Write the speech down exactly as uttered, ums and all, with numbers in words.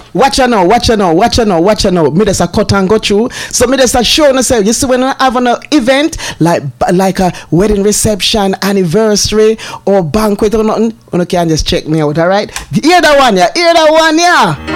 Watch her now, watch her now, watch her now, watch her now. Me just a cut and go through. So me just a show and say, you see when I have an event like like a wedding reception, anniversary or banquet or nothing, you can just check me out, alright? Hear that one, yeah, hear that one, yeah.